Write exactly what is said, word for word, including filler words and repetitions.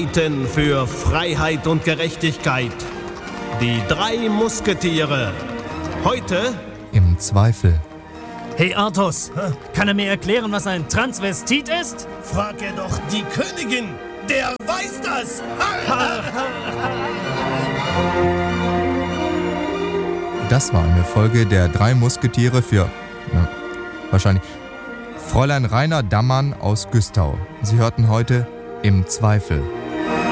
Banditen für Freiheit und Gerechtigkeit. Die drei Musketiere. Heute im Zweifel. Hey Arthos, Hä? Kann er mir erklären, was ein Transvestit ist? Frag er doch die Königin. Der weiß das. Das war eine Folge der drei Musketiere für, ja, wahrscheinlich, Fräulein Rainer Dammann aus Güstau. Sie hörten heute Im Zweifel.